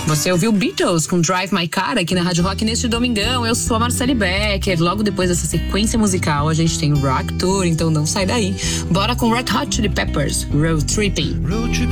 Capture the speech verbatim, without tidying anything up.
Você ouviu Beatles com Drive My Car aqui na Rádio Rock neste domingão. Eu sou a Marcele Becker. Logo depois dessa sequência musical, a gente tem o Rock Tour, então não sai daí. Bora com Red Hot Chili Peppers, Road Tripping. Road trip